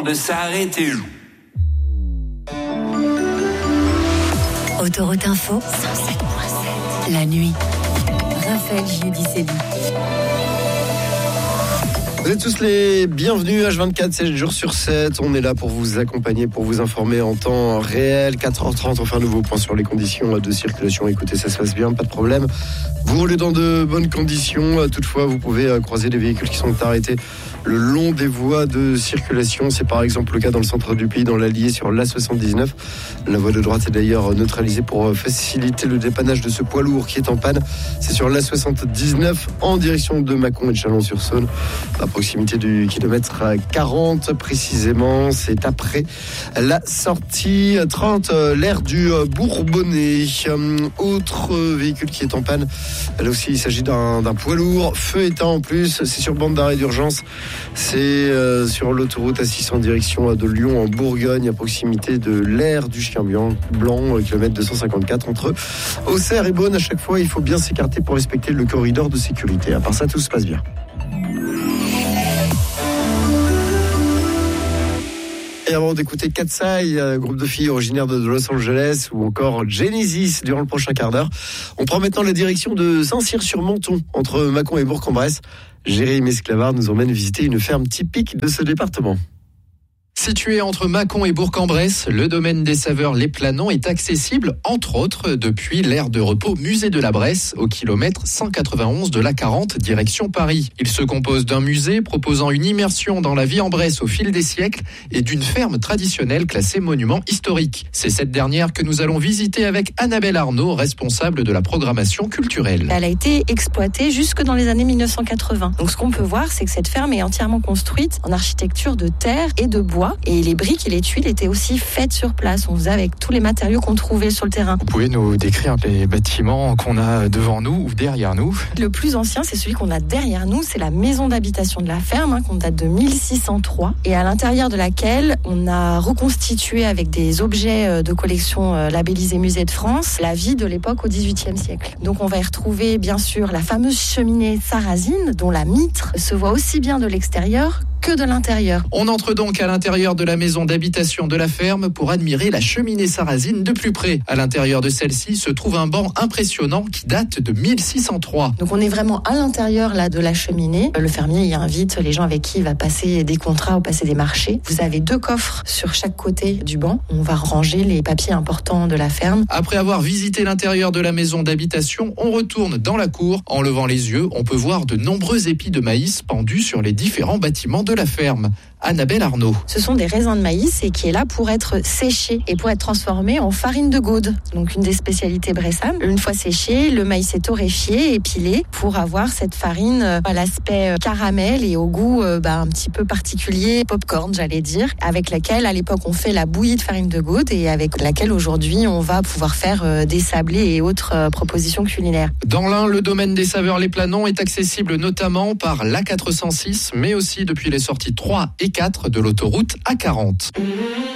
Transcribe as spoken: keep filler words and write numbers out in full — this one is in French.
temps de s'arrêter. Autoroute Info, cent sept virgule sept. La nuit. Raphaël Giudicelli. Vous êtes tous les bienvenus, H vingt-quatre, sept jours sur sept. On est là pour vous accompagner, pour vous informer en temps réel. quatre heures trente, on fait un nouveau point sur les conditions de circulation. Écoutez, ça se passe bien, pas de problème. Vous roulez dans de bonnes conditions. Toutefois, vous pouvez croiser des véhicules qui sont arrêtés le long des voies de circulation. C'est par exemple le cas dans le centre du pays, dans l'Allier, sur l'A soixante-dix-neuf. La voie de droite est d'ailleurs neutralisée pour faciliter le dépannage de ce poids lourd qui est en panne. C'est sur l'A soixante-dix-neuf en direction de Mâcon et de Chalon-sur-Saône, à proximité du kilomètre quarante précisément. C'est après la sortie trente, l'aire du Bourbonnais. Autre véhicule qui est en panne, là aussi il s'agit d'un, d'un poids lourd, feu éteint en plus. C'est sur bande d'arrêt d'urgence. C'est euh, sur l'autoroute A six en direction de Lyon en Bourgogne, à proximité de l'aire du Chien Blanc, blanc kilomètre deux cent cinquante-quatre entre Auxerre et Beaune. À chaque fois, il faut bien s'écarter pour respecter le corridor de sécurité. À part ça, tout se passe bien. Et avant d'écouter Katsai, groupe de filles originaires de Los Angeles, ou encore Genesis durant le prochain quart d'heure, on prend maintenant la direction de Saint-Cyr-sur-Menthon, entre Mâcon et Bourg-en-Bresse. Jérémy Esclavard nous emmène visiter une ferme typique de ce département. Situé entre Mâcon et Bourg-en-Bresse, le domaine des saveurs Les Planons est accessible, entre autres, depuis l'aire de repos Musée de la Bresse, au kilomètre cent quatre-vingt-onze de l'A quarante, direction Paris. Il se compose d'un musée proposant une immersion dans la vie en Bresse au fil des siècles et d'une ferme traditionnelle classée monument historique. C'est cette dernière que nous allons visiter avec Annabelle Arnaud, responsable de la programmation culturelle. Elle a été exploitée jusque dans les années mille neuf cent quatre-vingts. Donc ce qu'on peut voir, c'est que cette ferme est entièrement construite en architecture de terre et de bois. Et les briques et les tuiles étaient aussi faites sur place. On faisait avec tous les matériaux qu'on trouvait sur le terrain. Vous pouvez nous décrire les bâtiments qu'on a devant nous ou derrière nous? Le plus ancien, c'est celui qu'on a derrière nous. C'est la maison d'habitation de la ferme, hein, qu'on date de mille six cent trois. Et à l'intérieur de laquelle on a reconstitué avec des objets de collection labellisés Musée de France la vie de l'époque au dix-huitième siècle. Donc on va y retrouver bien sûr la fameuse cheminée sarrasine, dont la mitre se voit aussi bien de l'extérieur que de l'intérieur. On entre donc à l'intérieur de la maison d'habitation de la ferme pour admirer la cheminée sarrasine de plus près. À l'intérieur de celle-ci se trouve un banc impressionnant qui date de mille six cent trois. Donc on est vraiment à l'intérieur là de la cheminée. Le fermier y invite les gens avec qui il va passer des contrats ou passer des marchés. Vous avez deux coffres sur chaque côté du banc. On va ranger les papiers importants de la ferme. Après avoir visité l'intérieur de la maison d'habitation, on retourne dans la cour. En levant les yeux, on peut voir de nombreux épis de maïs pendus sur les différents bâtiments de de la ferme. Annabelle Arnaud. Ce sont des raisins de maïs et qui est là pour être séché et pour être transformé en farine de gaude. Donc une des spécialités bressanes. Une fois séché, le maïs est torréfié et pilé pour avoir cette farine à l'aspect caramel et au goût bah, un petit peu particulier, popcorn j'allais dire, avec laquelle à l'époque on fait la bouillie de farine de gaude et avec laquelle aujourd'hui on va pouvoir faire des sablés et autres propositions culinaires. Dans l'Ain, le domaine des saveurs Les Planons est accessible notamment par l'A quatre cent six, mais aussi depuis les sorties trois et quatre de l'autoroute A quarante.